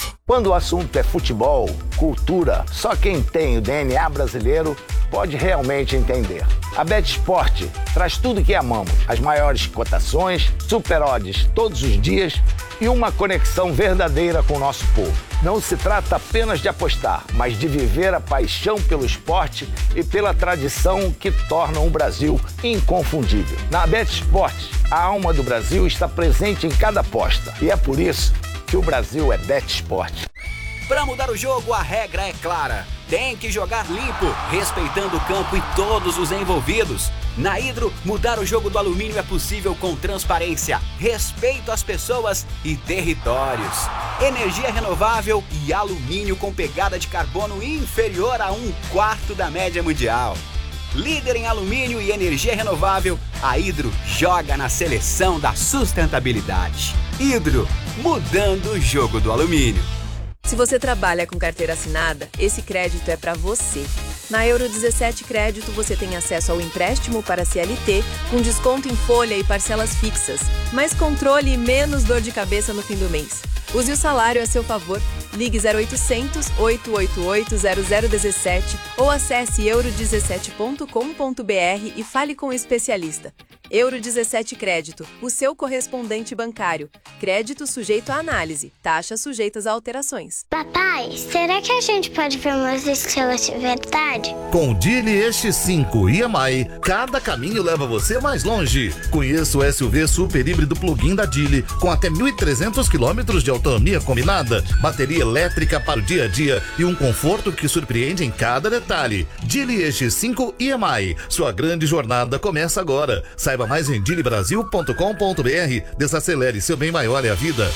Quando o assunto é futebol, cultura, só quem tem o DNA brasileiro pode realmente entender. A BetSport traz tudo que amamos, as maiores cotações, super odds todos os dias e uma conexão verdadeira com o nosso povo. Não se trata apenas de apostar, mas de viver a paixão pelo esporte e pela tradição que tornam o Brasil inconfundível. Na BetSport, a alma do Brasil está presente em cada aposta e é por isso que o Brasil é BetSport. Para mudar o jogo, a regra é clara. Tem que jogar limpo, respeitando o campo e todos os envolvidos. Na Hidro, mudar o jogo do alumínio é possível com transparência, respeito às pessoas e territórios. Energia renovável e alumínio com pegada de carbono inferior a 1/4 da média mundial. Líder em alumínio e energia renovável, a Hidro joga na seleção da sustentabilidade. Hidro, mudando o jogo do alumínio. Se você trabalha com carteira assinada, esse crédito é para você. Na Euro 17 Crédito, você tem acesso ao empréstimo para CLT, com desconto em folha e parcelas fixas. Mais controle e menos dor de cabeça no fim do mês. Use o salário a seu favor. Ligue 0800 888 0017 ou acesse euro17.com.br e fale com o especialista. Euro 17 Crédito, o seu correspondente bancário. Crédito sujeito à análise. Taxas sujeitas a alterações. Papai, será que a gente pode ver umas estrelas de verdade? Com o Geely X5 EMI, cada caminho leva você mais longe. Conheça o SUV super híbrido plug-in da Geely, com até 1.300 km de autonomia combinada, bateria elétrica para o dia a dia e um conforto que surpreende em cada detalhe. Geely X5 EMI, sua grande jornada começa agora. Saiba mais em geelybrasil.com.br. Desacelere, seu bem maior é a vida.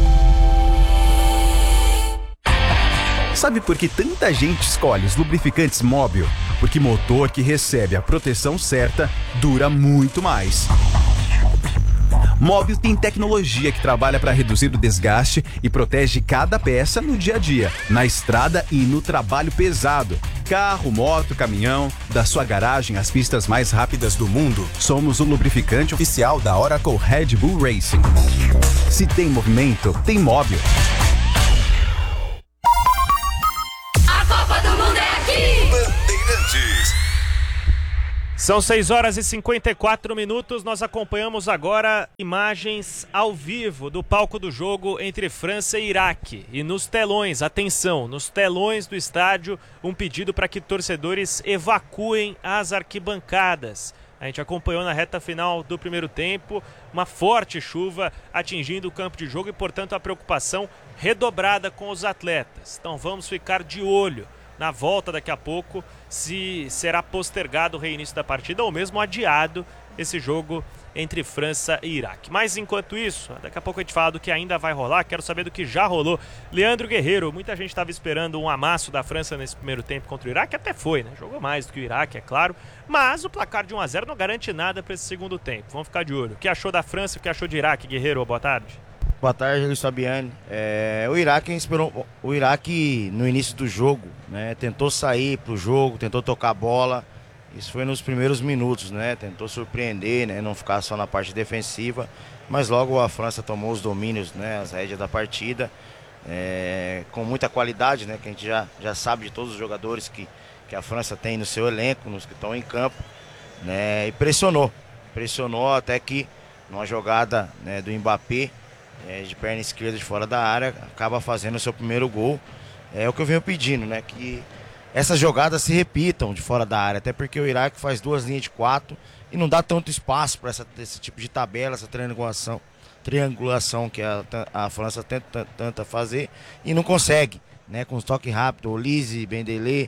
Sabe por que tanta gente escolhe os lubrificantes Móbil? Porque motor que recebe a proteção certa dura muito mais. Móbil tem tecnologia que trabalha para reduzir o desgaste e protege cada peça no dia a dia, na estrada e no trabalho pesado. Carro, moto, caminhão, da sua garagem às pistas mais rápidas do mundo. Somos o lubrificante oficial da Oracle Red Bull Racing. Se tem movimento, tem Móbil. A Copa do Mundo é aqui! Bandeirantes. São 6h54, nós acompanhamos agora imagens ao vivo do palco do jogo entre França e Iraque. E nos telões, atenção, nos telões do estádio, um pedido para que torcedores evacuem as arquibancadas. A gente acompanhou na reta final do primeiro tempo uma forte chuva atingindo o campo de jogo e, portanto, a preocupação redobrada com os atletas. Então vamos ficar de olho na volta daqui a pouco, se será postergado o reinício da partida ou mesmo adiado esse jogo entre França e Iraque. Mas enquanto isso, daqui a pouco a gente fala do que ainda vai rolar, quero saber do que já rolou. Leandro Guerreiro, muita gente estava esperando um amasso da França nesse primeiro tempo contra o Iraque, até foi, né? Jogou mais do que o Iraque, é claro, mas o placar de 1-0 não garante nada para esse segundo tempo. Vamos ficar de olho. O que achou da França e o que achou de Iraque, Guerreiro? Boa tarde. Boa tarde, Luiz Fabiani. O Iraque no início do jogo, né, tentou sair pro jogo, tentou tocar a bola. Isso foi nos primeiros minutos, né? Tentou surpreender, né, não ficar só na parte defensiva. Mas logo a França tomou os domínios, né, as rédeas da partida, com muita qualidade, né, que a gente já sabe de todos os jogadores que a França tem no seu elenco, nos que estão em campo, né, e pressionou até que numa jogada, né, do Mbappé, de perna esquerda de fora da área, acaba fazendo o seu primeiro gol. É o que eu venho pedindo, né? Que essas jogadas se repitam de fora da área, até porque o Iraque faz 2 linhas de 4 e não dá tanto espaço para esse tipo de tabela, essa triangulação que a França tenta fazer e não consegue, né? Com os toques rápidos, Olise, Bendelé,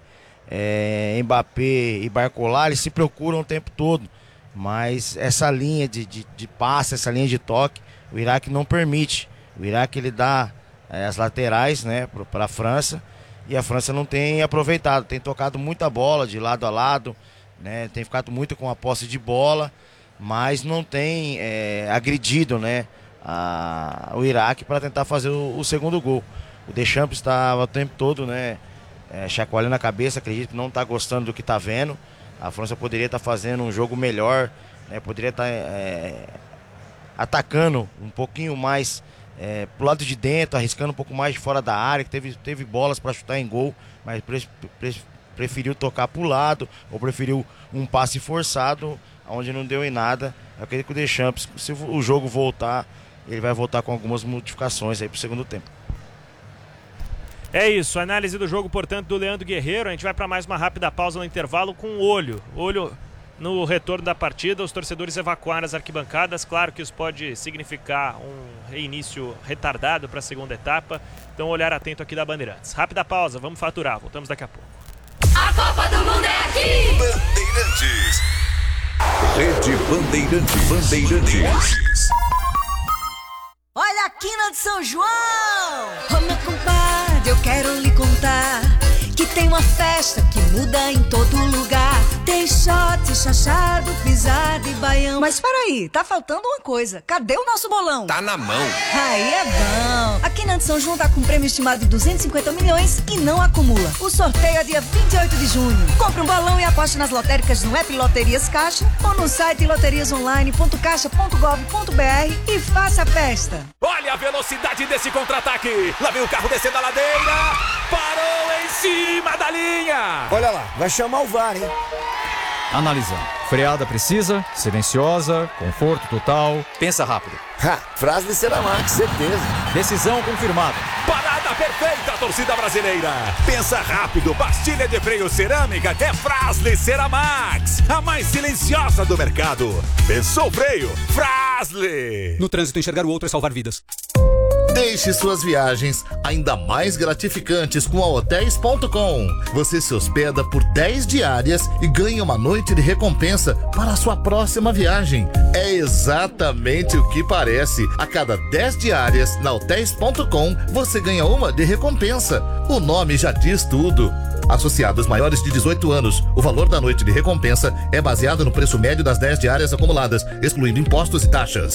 Mbappé e Barcola, eles se procuram o tempo todo, mas essa linha de passe, essa linha de toque, o Iraque não permite. O Iraque ele dá as laterais, né, para a França, e a França não tem aproveitado, tem tocado muita bola de lado a lado, né, tem ficado muito com a posse de bola, mas não tem agredido, né, o Iraque para tentar fazer o segundo gol. O Deschamps estava o tempo todo, né, chacoalhando a cabeça, acredito que não está gostando do que está vendo. A França poderia estar fazendo um jogo melhor, né, poderia estar atacando um pouquinho mais pro lado de dentro, arriscando um pouco mais de fora da área, que teve bolas para chutar em gol, mas preferiu tocar pro lado, ou preferiu um passe forçado, onde não deu em nada. Eu acredito que o Deschamps, se o jogo voltar, ele vai voltar com algumas modificações aí pro segundo tempo. É isso, análise do jogo, portanto, do Leandro Guerreiro. A gente vai para mais uma rápida pausa no intervalo com olho no retorno da partida, os torcedores evacuaram as arquibancadas. Claro que isso pode significar um reinício retardado para a segunda etapa, então olhar atento aqui da Bandeirantes. Rápida pausa, vamos faturar, voltamos daqui a pouco. A Copa do Mundo é aqui! Bandeirantes. Rede Bandeirantes. Olha a quina de São João! Ô meu compadre, eu quero lhe contar que tem uma festa que muda em todo lugar. Tem shot, chachado, pisada e baião. Mas peraí, tá faltando uma coisa. Cadê o nosso bolão? Tá na mão. Aí é bom. A Quina de São João tá com um prêmio estimado de 250 milhões e não acumula. O sorteio é dia 28 de junho. Compre um balão e aposte nas lotéricas no app Loterias Caixa ou no site loteriasonline.caixa.gov.br e faça a festa. Olha a velocidade desse contra-ataque. Lá vem o carro descendo a ladeira. Parou em cima da linha. Olha lá, vai chamar o VAR, hein? Analisando. Freada precisa, silenciosa, conforto total. Pensa rápido. Frase de Ceramax, certeza. Decisão confirmada. Parada perfeita, torcida brasileira. Pensa rápido, pastilha de freio cerâmica é Fras-le Ceramax, a mais silenciosa do mercado. Pensou freio? Fras-le. No trânsito, enxergar o outro é salvar vidas. Deixe suas viagens ainda mais gratificantes com a Hotéis.com. Você se hospeda por 10 diárias e ganha uma noite de recompensa para a sua próxima viagem. É exatamente o que parece. A cada 10 diárias na Hotéis.com, você ganha uma de recompensa. O nome já diz tudo. Associados maiores de 18 anos, o valor da noite de recompensa é baseado no preço médio das 10 diárias acumuladas, excluindo impostos e taxas.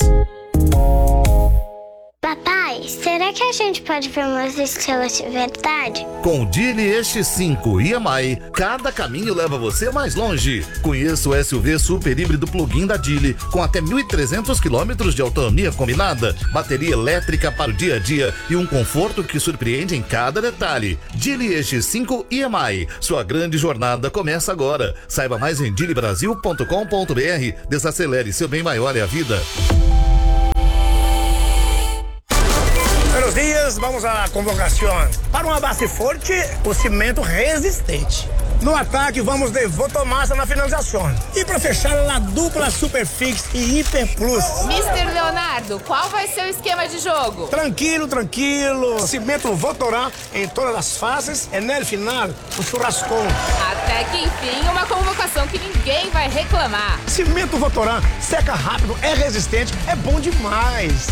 Papai, será que a gente pode ver umas estrelas de verdade? Com o Geely X5 EMI, cada caminho leva você mais longe. Conheça o SUV super híbrido plug-in da Geely, com até 1.300 km de autonomia combinada, bateria elétrica para o dia a dia e um conforto que surpreende em cada detalhe. Geely X5 EMI, sua grande jornada começa agora. Saiba mais em geelybrasil.com.br. Desacelere, seu bem maior é a vida. Buenos dias, vamos à convocação. Para uma base forte, o cimento resistente. No ataque, vamos de Votomassa na finalização. E para fechar, a dupla Superfix e Hiper Plus. Mr. Leonardo, qual vai ser o esquema de jogo? Tranquilo. Cimento Votorã em todas as fases e no final, o churrascão. Até que enfim, uma convocação que ninguém vai reclamar. Cimento Votorã seca rápido, é resistente, é bom demais.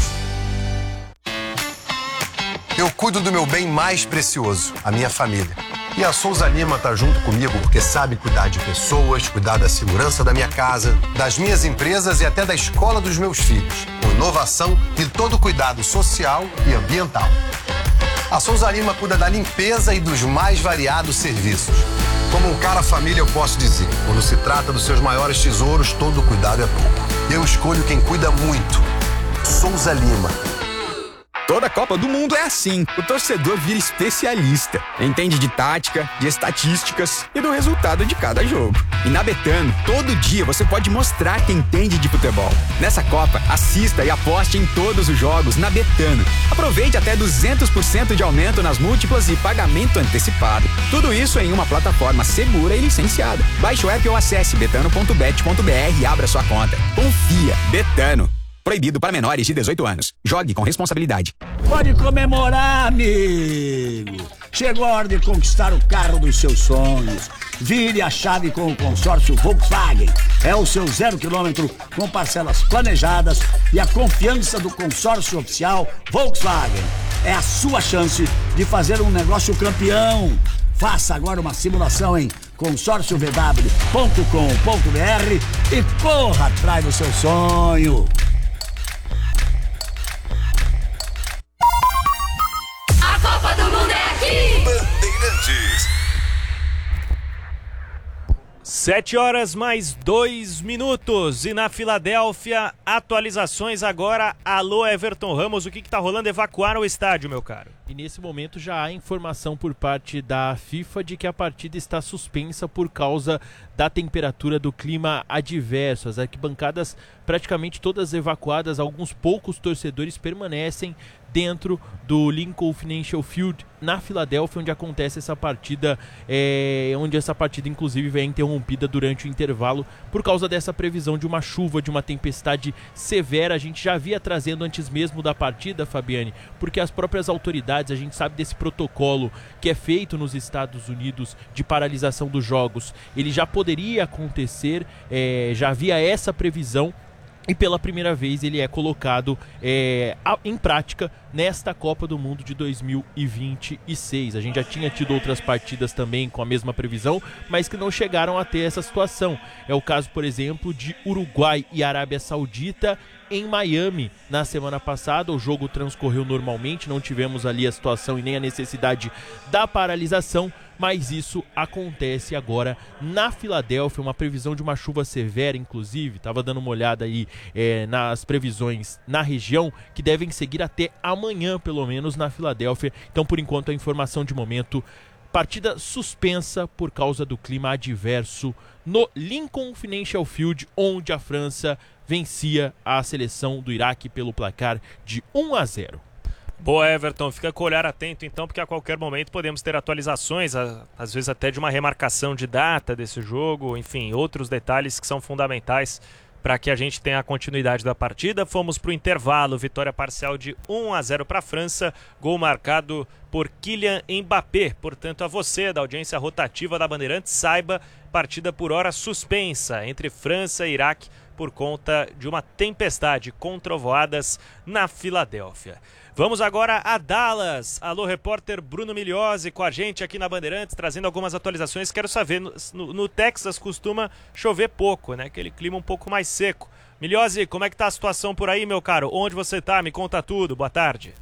Eu cuido do meu bem mais precioso, a minha família. E a Souza Lima tá junto comigo porque sabe cuidar de pessoas, cuidar da segurança da minha casa, das minhas empresas e até da escola dos meus filhos. Com inovação e todo cuidado social e ambiental. A Souza Lima cuida da limpeza e dos mais variados serviços. Como um cara família, eu posso dizer, quando se trata dos seus maiores tesouros, todo cuidado é pouco. Eu escolho quem cuida muito. Souza Lima. Toda Copa do Mundo é assim. O torcedor vira especialista. Entende de tática, de estatísticas e do resultado de cada jogo. E na Betano, todo dia você pode mostrar que entende de futebol. Nessa Copa, assista e aposte em todos os jogos na Betano. Aproveite até 200% de aumento nas múltiplas e pagamento antecipado. Tudo isso em uma plataforma segura e licenciada. Baixe o app ou acesse betano.bet.br e abra sua conta. Confia. Betano. Proibido para menores de 18 anos. Jogue com responsabilidade. Pode comemorar, amigo. Chegou a hora de conquistar o carro dos seus sonhos. Vire a chave com o consórcio Volkswagen. É o seu 0 km com parcelas planejadas e a confiança do consórcio oficial Volkswagen. É a sua chance de fazer um negócio campeão. Faça agora uma simulação em consórciovw.com.br e corra atrás do seu sonho. A Copa do Mundo é aqui! Bandeirantes. 7h mais 2 e na Filadélfia, atualizações agora. Alô, Everton Ramos, o que tá rolando? Evacuaram o estádio, meu caro. E nesse momento já há informação por parte da FIFA de que a partida está suspensa por causa da temperatura do clima adverso. As arquibancadas praticamente todas evacuadas, alguns poucos torcedores permanecem dentro do Lincoln Financial Field na Filadélfia, onde acontece essa partida, onde essa partida inclusive é interrompida durante o intervalo por causa dessa previsão de uma chuva, de uma tempestade severa. A gente já havia trazendo antes mesmo da partida, Fabiane, porque as próprias autoridades, a gente sabe desse protocolo que é feito nos Estados Unidos de paralisação dos jogos, ele já poderia acontecer, já havia essa previsão. E pela primeira vez ele é colocado em prática nesta Copa do Mundo de 2026. A gente já tinha tido outras partidas também com a mesma previsão, mas que não chegaram a ter essa situação. É o caso, por exemplo, de Uruguai e Arábia Saudita em Miami na semana passada. O jogo transcorreu normalmente, não tivemos ali a situação e nem a necessidade da paralisação, mas isso acontece agora na Filadélfia, uma previsão de uma chuva severa, inclusive, estava dando uma olhada aí nas previsões na região, que devem seguir até amanhã, pelo menos, na Filadélfia. Então, por enquanto, a informação de momento, partida suspensa por causa do clima adverso no Lincoln Financial Field, onde a França vencia a seleção do Iraque pelo placar de 1-0. Boa, Everton, fica com o olhar atento então, porque a qualquer momento podemos ter atualizações, às vezes até de uma remarcação de data desse jogo, enfim, outros detalhes que são fundamentais para que a gente tenha a continuidade da partida. Fomos para o intervalo, vitória parcial de 1-0 para a França, gol marcado por Kylian Mbappé. Portanto, a você da audiência rotativa da Bandeirantes, saiba, partida por hora suspensa entre França e Iraque por conta de uma tempestade com trovoadas na Filadélfia. Vamos agora a Dallas. Alô, repórter Bruno Migliozzi com a gente aqui na Bandeirantes, trazendo algumas atualizações. Quero saber, no Texas costuma chover pouco, né? Aquele clima um pouco mais seco. Migliozzi, como é que tá a situação por aí, meu caro? Onde você tá? Me conta tudo. Boa tarde.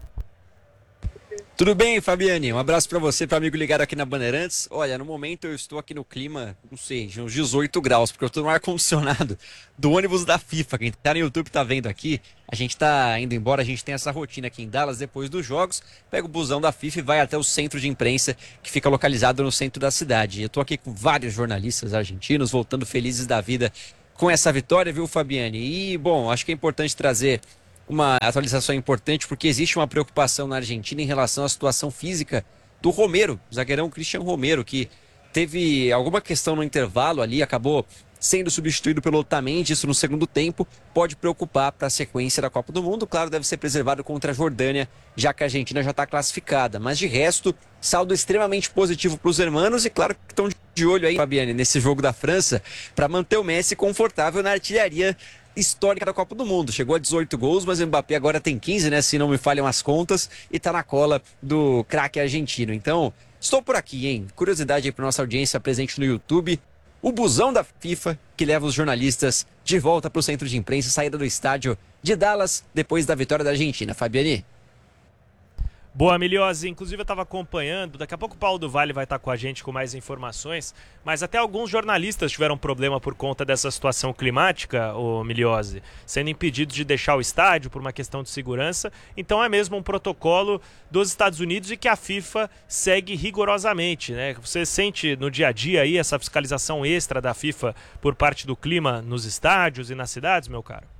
Tudo bem, Fabiane? Um abraço para você, para amigo ligado aqui na Bandeirantes. Olha, no momento eu estou aqui no clima, não sei, de uns 18 graus, porque eu estou no ar-condicionado do ônibus da FIFA. Quem tá no YouTube tá vendo aqui, a gente tá indo embora, a gente tem essa rotina aqui em Dallas depois dos jogos, pega o busão da FIFA e vai até o centro de imprensa, que fica localizado no centro da cidade. Eu tô aqui com vários jornalistas argentinos, voltando felizes da vida com essa vitória, viu, Fabiane? E, bom, acho que é importante trazer uma atualização importante, porque existe uma preocupação na Argentina em relação à situação física do Romero, o zagueirão Cristian Romero, que teve alguma questão no intervalo ali, acabou sendo substituído pelo Otamendi, isso no segundo tempo, pode preocupar para a sequência da Copa do Mundo. Claro, deve ser preservado contra a Jordânia, já que a Argentina já está classificada, mas de resto, saldo extremamente positivo para os hermanos, e claro que estão de olho aí, Fabiane, nesse jogo da França, para manter o Messi confortável na artilharia histórica da Copa do Mundo. Chegou a 18 gols, mas o Mbappé agora tem 15, né? Se não me falham as contas, e tá na cola do craque argentino. Então, estou por aqui, hein? Curiosidade aí para nossa audiência presente no YouTube. O busão da FIFA que leva os jornalistas de volta para o centro de imprensa, saída do estádio de Dallas depois da vitória da Argentina. Fabiane? Boa, Migliozzi. Inclusive eu estava acompanhando, daqui a pouco o Paulo do Vale vai estar com a gente com mais informações, mas até alguns jornalistas tiveram problema por conta dessa situação climática, ô Migliozzi, sendo impedidos de deixar o estádio por uma questão de segurança. Então é mesmo um protocolo dos Estados Unidos e que a FIFA segue rigorosamente, né? Você sente no dia a dia aí essa fiscalização extra da FIFA por parte do clima nos estádios e nas cidades, meu caro?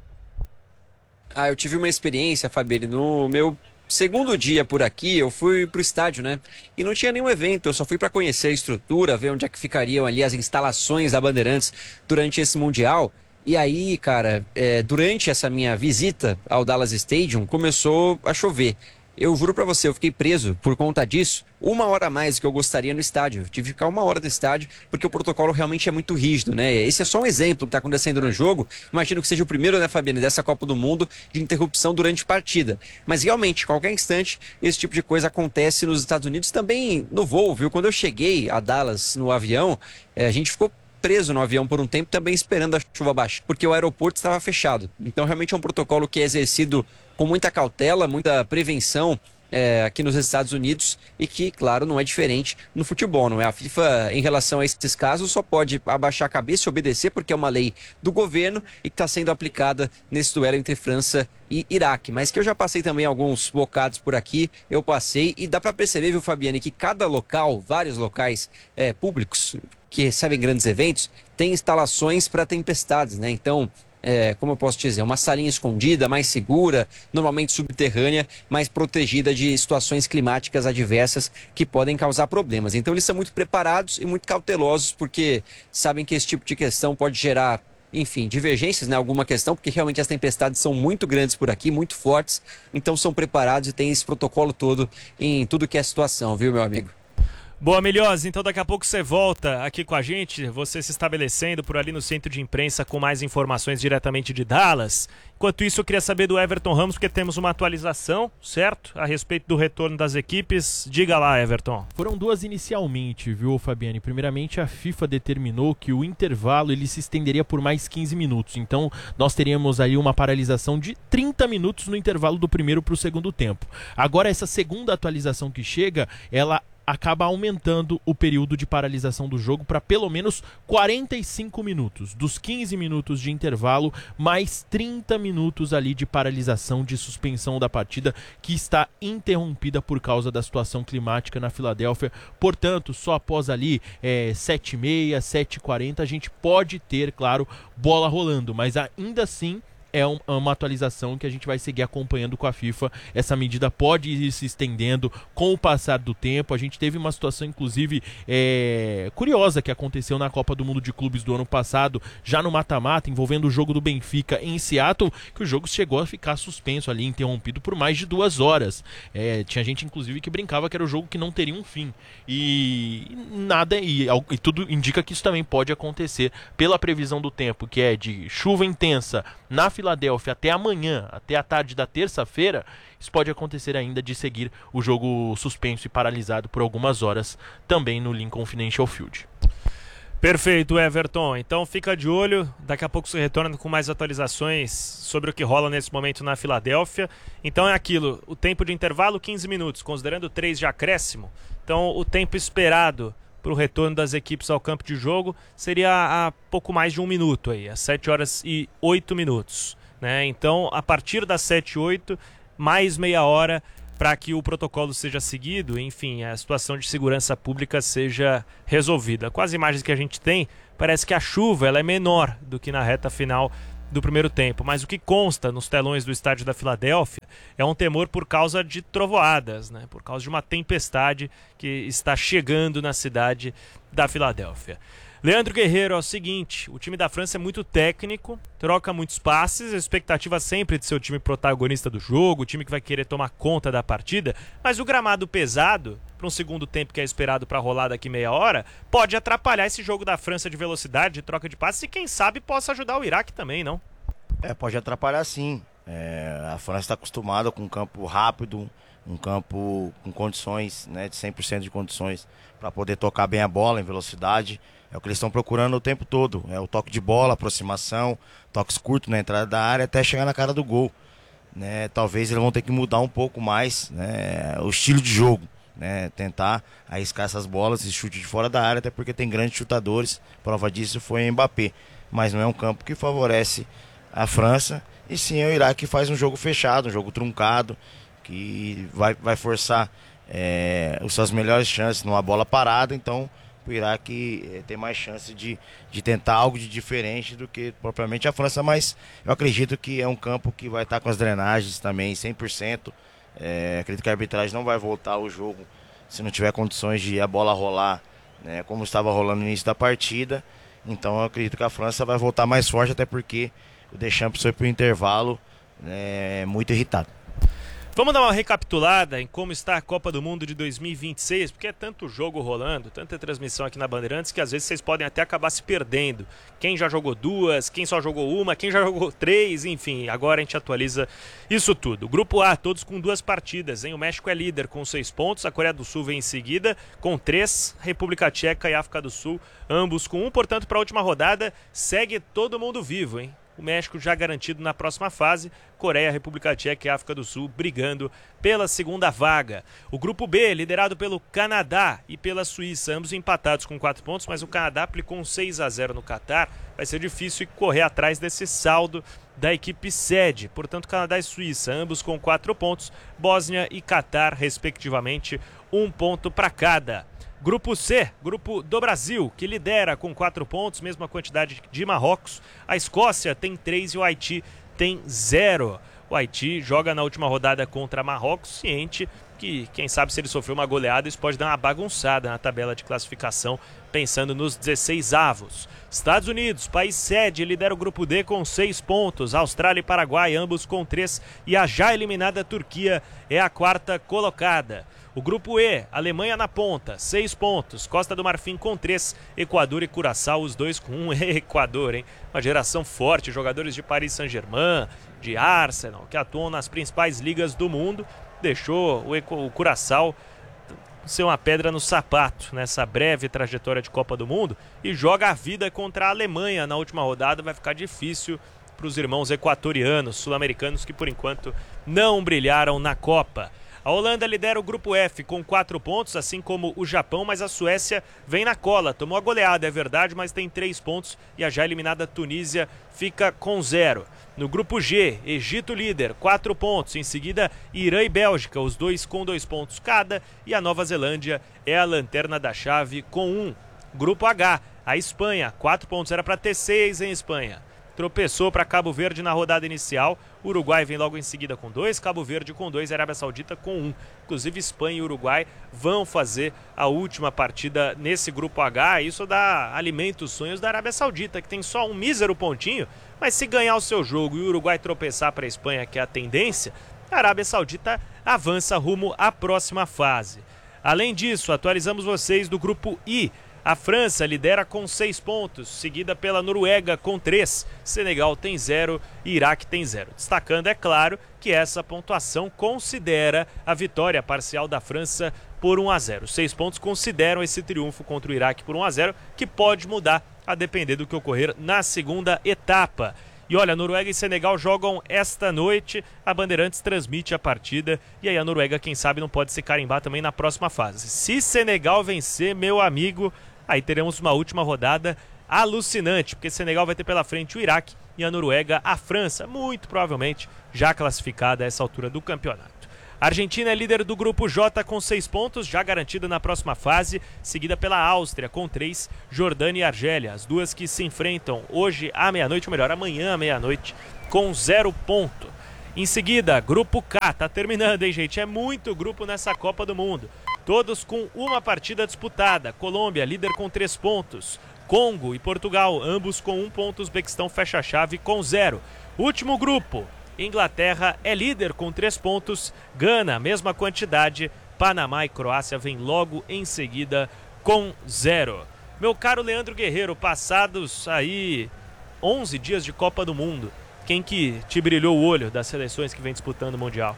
Eu tive uma experiência, Fabiane, no meu segundo dia por aqui, eu fui pro estádio, né? E não tinha nenhum evento, eu só fui para conhecer a estrutura, ver onde é que ficariam ali as instalações da Bandeirantes durante esse Mundial. E aí, cara, durante essa minha visita ao Dallas Stadium, começou a chover. Eu juro pra você, eu fiquei preso por conta disso 1 hora a mais do que eu gostaria no estádio. Eu tive que ficar 1 hora no estádio porque o protocolo realmente é muito rígido, né? Esse é só um exemplo que tá acontecendo no jogo. Imagino que seja o primeiro, né, Fabiane, dessa Copa do Mundo de interrupção durante partida. Mas realmente, qualquer instante, esse tipo de coisa acontece nos Estados Unidos também no voo, viu? Quando eu cheguei a Dallas no avião, a gente ficou preso no avião por um tempo também esperando a chuva baixar, porque o aeroporto estava fechado. Então realmente é um protocolo que é exercido com muita cautela, muita prevenção aqui nos Estados Unidos e que, claro, não é diferente no futebol, não é? A FIFA, em relação a esses casos, só pode abaixar a cabeça e obedecer porque é uma lei do governo e que está sendo aplicada nesse duelo entre França e Iraque. Mas que eu já passei também alguns bocados por aqui, eu passei e dá para perceber, viu, Fabiane, que cada local, vários locais públicos que recebem grandes eventos, tem instalações para tempestades, né? Então, como eu posso dizer, uma salinha escondida, mais segura, normalmente subterrânea, mais protegida de situações climáticas adversas que podem causar problemas. Então eles são muito preparados e muito cautelosos porque sabem que esse tipo de questão pode gerar, enfim, divergências, né? Alguma questão, porque realmente as tempestades são muito grandes por aqui, muito fortes, então são preparados e têm esse protocolo todo em tudo que é situação, viu, meu amigo? Boa, Milhose, então daqui a pouco você volta aqui com a gente, você se estabelecendo por ali no centro de imprensa com mais informações diretamente de Dallas. Enquanto isso, eu queria saber do Everton Ramos, porque temos uma atualização, certo? A respeito do retorno das equipes. Diga lá, Everton. Foram duas inicialmente, viu, Fabiane? Primeiramente, a FIFA determinou que o intervalo ele se estenderia por mais 15 minutos. Então, nós teríamos aí uma paralisação de 30 minutos no intervalo do primeiro para o segundo tempo. Agora, essa segunda atualização que chega, ela acaba aumentando o período de paralisação do jogo para pelo menos 45 minutos. Dos 15 minutos de intervalo, mais 30 minutos ali de paralisação, de suspensão da partida, que está interrompida por causa da situação climática na Filadélfia. Portanto, só após ali 7h30, 7h40, a gente pode ter, claro, bola rolando, mas ainda assim é uma atualização que a gente vai seguir acompanhando com a FIFA. Essa medida pode ir se estendendo com o passar do tempo. A gente teve uma situação, inclusive, curiosa que aconteceu na Copa do Mundo de Clubes do ano passado, já no mata-mata, envolvendo o jogo do Benfica em Seattle, que o jogo chegou a ficar suspenso ali, interrompido por mais de 2 horas. Tinha gente, inclusive, que brincava que era o jogo que não teria um fim. E tudo indica que isso também pode acontecer pela previsão do tempo, que é de chuva intensa na Filadélfia até amanhã, até a tarde da terça-feira. Isso pode acontecer ainda de seguir o jogo suspenso e paralisado por algumas horas também no Lincoln Financial Field. Perfeito, Everton. Então fica de olho, daqui a pouco você retorna com mais atualizações sobre o que rola nesse momento na Filadélfia. Então é aquilo, o tempo de intervalo 15 minutos, considerando 3 de acréscimo. Então o tempo esperado para o retorno das equipes ao campo de jogo seria a pouco mais de 1 minuto aí, às 7 horas e 8 minutos, né? Então, a partir das 7 e 8, mais meia hora para que o protocolo seja seguido, enfim, a situação de segurança pública seja resolvida. Com as imagens que a gente tem, parece que a chuva ela é menor do que na reta final do primeiro tempo, mas o que consta nos telões do estádio da Filadélfia é um temor por causa de trovoadas, né? Por causa de uma tempestade que está chegando na cidade da Filadélfia. Leandro Guerreiro, é o seguinte, o time da França é muito técnico, troca muitos passes, a expectativa sempre de ser o time protagonista do jogo, o time que vai querer tomar conta da partida, mas o gramado pesado, para um segundo tempo que é esperado para rolar daqui meia hora, pode atrapalhar esse jogo da França de velocidade, de troca de passes e quem sabe possa ajudar o Iraque também, não? Pode atrapalhar sim. A França está acostumada com um campo rápido, um campo com condições, né, de 100% de condições para poder tocar bem a bola em velocidade. É o que eles estão procurando o tempo todo. É o toque de bola, aproximação, toques curtos na entrada da área até chegar na cara do gol. Né? Talvez eles vão ter que mudar um pouco mais, né, o estilo de jogo. Né? Tentar arriscar essas bolas e chute de fora da área, até porque tem grandes chutadores. Prova disso foi o Mbappé. Mas não é um campo que favorece a França. E sim é o Iraque que faz um jogo fechado, um jogo truncado, que vai forçar as suas melhores chances numa bola parada. Então o Iraque tem mais chance de tentar algo de diferente do que propriamente a França, mas eu acredito que é um campo que vai estar com as drenagens também 100%. Acredito que a arbitragem não vai voltar ao jogo se não tiver condições de a bola rolar, né, como estava rolando no início da partida. Então eu acredito que a França vai voltar mais forte, até porque o Deschamps foi para o intervalo muito irritado. Vamos dar uma recapitulada em como está a Copa do Mundo de 2026, porque é tanto jogo rolando, tanta transmissão aqui na Bandeirantes, que às vezes vocês podem até acabar se perdendo. Quem já jogou 2, quem só jogou 1, quem já jogou 3, enfim, agora a gente atualiza isso tudo. Grupo A, todos com 2 partidas, hein? O México é líder com 6 pontos, a Coreia do Sul vem em seguida com 3, República Tcheca e África do Sul, ambos com 1, portanto, para a última rodada, segue todo mundo vivo, hein? o México já garantido na próxima fase, Coreia, República Tcheca e África do Sul brigando pela segunda vaga. O grupo B, liderado pelo Canadá e pela Suíça, ambos empatados com 4 pontos, mas o Canadá aplicou um 6-0 no Catar. Vai ser difícil correr atrás desse saldo da equipe sede. Portanto, Canadá e Suíça, ambos com 4 pontos, Bósnia e Catar, respectivamente, 1 ponto para cada. Grupo C, grupo do Brasil, que lidera com 4 pontos, mesma quantidade de Marrocos. A Escócia tem 3 e o Haiti tem 0. O Haiti joga na última rodada contra Marrocos, ciente que, quem sabe, se ele sofrer uma goleada, isso pode dar uma bagunçada na tabela de classificação, pensando nos 16avos. Estados Unidos, país sede, lidera o grupo D com 6 pontos. Austrália e Paraguai, ambos com 3. E a já eliminada Turquia é a 4ª colocada. O grupo E, Alemanha na ponta, 6 pontos. Costa do Marfim com 3. Equador e Curaçao, os dois com 1. Equador, hein? Uma geração forte, jogadores de Paris Saint-Germain, de Arsenal, que atuam nas principais ligas do mundo. Deixou o Curaçao ser uma pedra no sapato nessa breve trajetória de Copa do Mundo e joga a vida contra a Alemanha na última rodada. Vai ficar difícil para os irmãos equatorianos, sul-americanos, que por enquanto não brilharam na Copa. A Holanda lidera o grupo F com 4 pontos, assim como o Japão, mas a Suécia vem na cola. Tomou a goleada, é verdade, mas tem 3 pontos e a já eliminada Tunísia fica com 0. No grupo G, Egito líder, 4 pontos. Em seguida, Irã e Bélgica, os dois com 2 pontos cada. E a Nova Zelândia é a lanterna da chave com 1. Grupo H, a Espanha, 4 pontos. Era para ter 6 em Espanha. Tropeçou para Cabo Verde na rodada inicial. Uruguai vem logo em seguida com 2, Cabo Verde com 2, Arábia Saudita com 1. Inclusive Espanha e Uruguai vão fazer a última partida nesse grupo H. Isso dá alimento aos sonhos da Arábia Saudita, que tem só um mísero pontinho, mas se ganhar o seu jogo e o Uruguai tropeçar para a Espanha, que é a tendência, a Arábia Saudita avança rumo à próxima fase. Além disso, atualizamos vocês do grupo I. A França lidera com 6 pontos, seguida pela Noruega com 3, Senegal tem 0 e Iraque tem 0. Destacando, é claro, que essa pontuação considera a vitória parcial da França por 1-0. 6 pontos consideram esse triunfo contra o Iraque por 1-0, que pode mudar a depender do que ocorrer na segunda etapa. E olha, Noruega e Senegal jogam esta noite, a Bandeirantes transmite a partida, e aí a Noruega, quem sabe, não pode se carimbar também na próxima fase. Se Senegal vencer, meu amigo, aí teremos uma última rodada alucinante, porque Senegal vai ter pela frente o Iraque e a Noruega a França, muito provavelmente já classificada a essa altura do campeonato. A Argentina é líder do grupo J com 6 pontos, já garantida na próxima fase, seguida pela Áustria com 3, Jordânia e Argélia, as duas que se enfrentam hoje à meia-noite, ou melhor, amanhã à meia-noite, com 0 ponto. Em seguida, grupo K, tá terminando, hein, gente? É muito grupo nessa Copa do Mundo. Todos com uma partida disputada. Colômbia, líder com 3 pontos. Congo e Portugal, ambos com 1 ponto. Uzbequistão fecha a chave com 0. Último grupo. Inglaterra é líder com 3 pontos. Gana, mesma quantidade. Panamá e Croácia vêm logo em seguida com 0. Meu caro Leandro Guerreiro, passados aí 11 dias de Copa do Mundo, quem que te brilhou o olho das seleções que vem disputando o Mundial?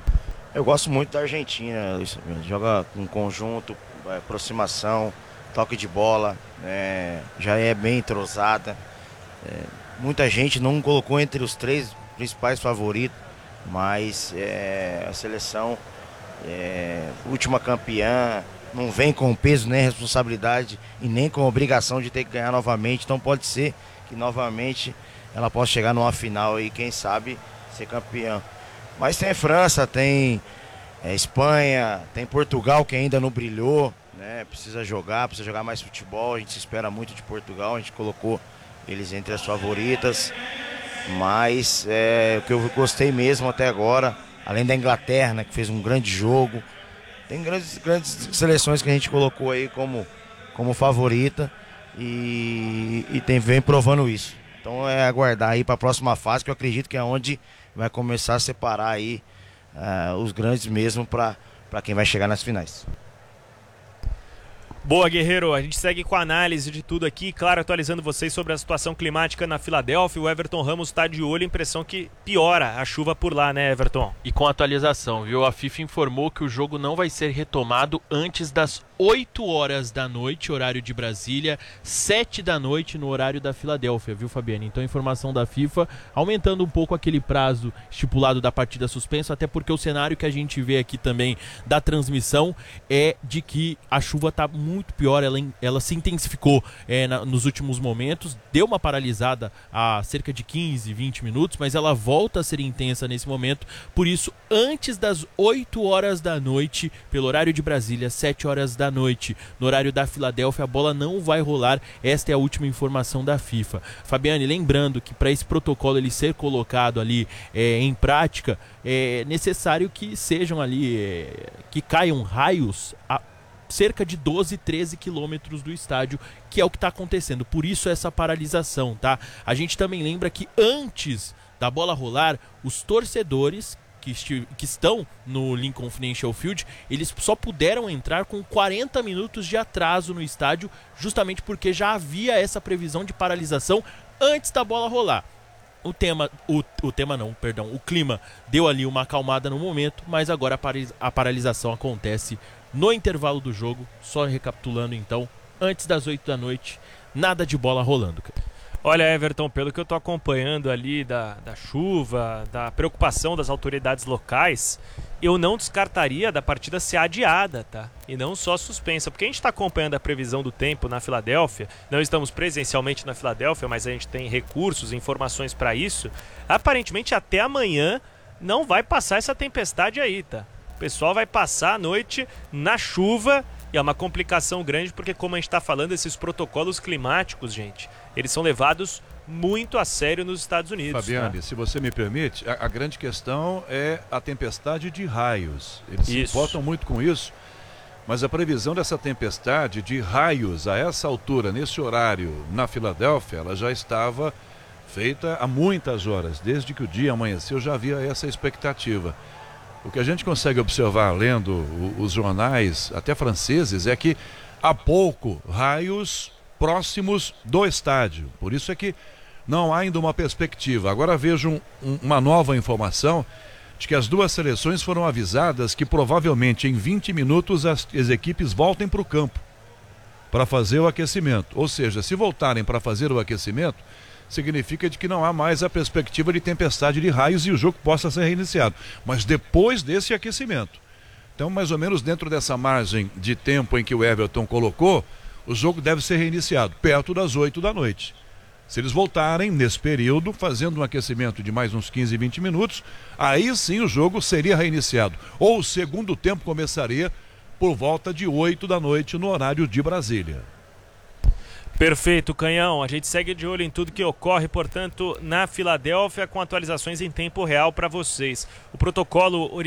Eu gosto muito da Argentina, joga com conjunto, aproximação, toque de bola, já é bem entrosada. Muita gente não colocou entre os 3 principais favoritos, mas a seleção última campeã, não vem com peso nem responsabilidade e nem com obrigação de ter que ganhar novamente, então pode ser que novamente ela possa chegar numa final e quem sabe ser campeã. Mas tem França, tem Espanha, tem Portugal que ainda não brilhou, né? Precisa jogar mais futebol, a gente se espera muito de Portugal, a gente colocou eles entre as favoritas, mas o que eu gostei mesmo até agora, além da Inglaterra, né, que fez um grande jogo, tem grandes seleções que a gente colocou aí como favorita e vem provando isso. Então é aguardar aí para a próxima fase, que eu acredito que é onde vai começar a separar aí os grandes mesmo para quem vai chegar nas finais. Boa, Guerreiro, a gente segue com a análise de tudo aqui, claro, atualizando vocês sobre a situação climática na Filadélfia. O Everton Ramos está de olho, impressão que piora a chuva por lá, né, Everton? E com atualização, viu? A FIFA informou que o jogo não vai ser retomado antes das 8 horas da noite, horário de Brasília, 7 da noite no horário da Filadélfia, viu, Fabiane? Então, informação da FIFA, aumentando um pouco aquele prazo estipulado da partida suspensa, até porque o cenário que a gente vê aqui também da transmissão é de que a chuva está muito pior, ela se intensificou nos últimos momentos, deu uma paralisada há cerca de 15, 20 minutos, mas ela volta a ser intensa nesse momento, por isso, antes das 8 horas da noite, pelo horário de Brasília, 7 horas da noite, no horário da Filadélfia, a bola não vai rolar. Esta é a última informação da FIFA. Fabiane, lembrando que para esse protocolo ele ser colocado ali em prática, é necessário que sejam ali, que caiam raios a cerca de 12, 13 quilômetros do estádio, que é o que está acontecendo. Por isso essa paralisação, tá? A gente também lembra que antes da bola rolar, os torcedores que estão no Lincoln Financial Field, eles só puderam entrar com 40 minutos de atraso no estádio, justamente porque já havia essa previsão de paralisação antes da bola rolar. O clima deu ali uma acalmada no momento, mas agora a paralisação acontece no intervalo do jogo. Só recapitulando então, antes das 8 da noite, nada de bola rolando. Olha, Everton, pelo que eu estou acompanhando ali da chuva, da preocupação das autoridades locais, eu não descartaria da partida ser adiada, tá? E não só suspensa, porque a gente está acompanhando a previsão do tempo na Filadélfia, não estamos presencialmente na Filadélfia, mas a gente tem recursos e informações para isso. Aparentemente até amanhã não vai passar essa tempestade aí, tá? O pessoal vai passar a noite na chuva. E é uma complicação grande porque, como a gente está falando, esses protocolos climáticos, gente, eles são levados muito a sério nos Estados Unidos. Fabiane, se você me permite, a grande questão é a tempestade de raios. Eles se importam muito com isso, mas a previsão dessa tempestade de raios a essa altura, nesse horário, na Filadélfia, ela já estava feita há muitas horas. Desde que o dia amanheceu já havia essa expectativa. O que a gente consegue observar lendo os jornais, até franceses, é que há pouco raios próximos do estádio. Por isso é que não há ainda uma perspectiva. Agora vejo uma nova informação de que as duas seleções foram avisadas que provavelmente em 20 minutos as equipes voltem para o campo para fazer o aquecimento. Ou seja, se voltarem para fazer o aquecimento, significa de que não há mais a perspectiva de tempestade de raios e o jogo possa ser reiniciado. Mas depois desse aquecimento. Então, mais ou menos dentro dessa margem de tempo em que o Everton colocou, o jogo deve ser reiniciado, perto das 8 da noite. Se eles voltarem nesse período, fazendo um aquecimento de mais uns 15, 20 minutos, aí sim o jogo seria reiniciado. Ou o segundo tempo começaria por volta de 8 da noite no horário de Brasília. Perfeito, Canhão. A gente segue de olho em tudo que ocorre, portanto, na Filadélfia, com atualizações em tempo real para vocês. O protocolo